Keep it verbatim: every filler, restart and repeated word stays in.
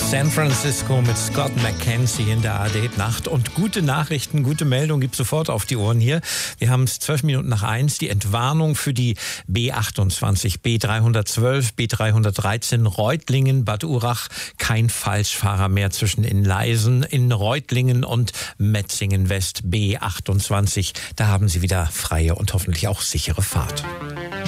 San Francisco mit Scott McKenzie in der A R D-Nacht. Und gute Nachrichten, gute Meldung gibt sofort auf die Ohren hier. Wir haben es zwölf Minuten nach eins. Die Entwarnung für die B achtundzwanzig, B dreihundertzwölf, B dreihundertdreizehn Reutlingen, Bad Urach. Kein Falschfahrer mehr zwischen Inleisen, in Reutlingen und Metzingen West. B achtundzwanzig. Da haben Sie wieder freie und hoffentlich auch sichere Fahrt.